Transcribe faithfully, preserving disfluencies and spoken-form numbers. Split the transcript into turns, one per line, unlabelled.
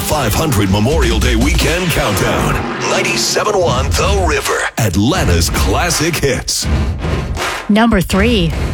five hundred Memorial Day Weekend Countdown. ninety-seven point one The River, Atlanta's classic hits.
Number three.